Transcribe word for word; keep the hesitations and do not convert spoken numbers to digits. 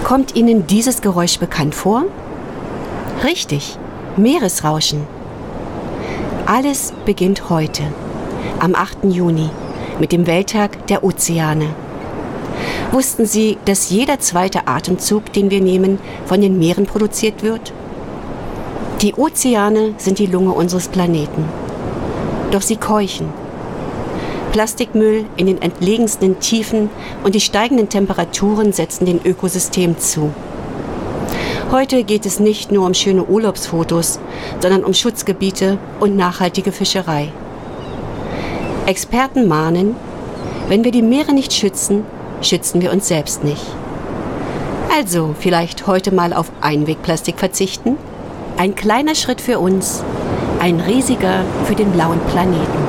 Kommt Ihnen dieses Geräusch bekannt vor? Richtig, Meeresrauschen. Alles beginnt heute, am achten Juni, mit dem Welttag der Ozeane. Wussten Sie, dass jeder zweite Atemzug, den wir nehmen, von den Meeren produziert wird? Die Ozeane sind die Lunge unseres Planeten. Doch sie keuchen. Plastikmüll in den entlegensten Tiefen und die steigenden Temperaturen setzen den Ökosystemen zu. Heute geht es nicht nur um schöne Urlaubsfotos, sondern um Schutzgebiete und nachhaltige Fischerei. Experten mahnen, wenn wir die Meere nicht schützen, schützen wir uns selbst nicht. Also vielleicht heute mal auf Einwegplastik verzichten? Ein kleiner Schritt für uns, ein riesiger für den blauen Planeten.